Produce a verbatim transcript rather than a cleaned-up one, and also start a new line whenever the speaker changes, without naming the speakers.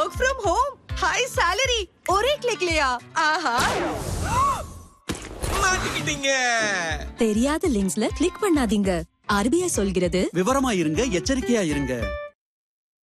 Work from home, high salary, ஒரே கிளிக்லயா? ஆஹா,
மாட்டிக்கிட்டீங்க.
தெரியாத லிங்க்ஸ்ல கிளிக் பண்ணாதீங்க. ஆர்பிஐ சொல்கிறது,
விவரமா இருங்க, எச்சரிக்கையா இருங்க.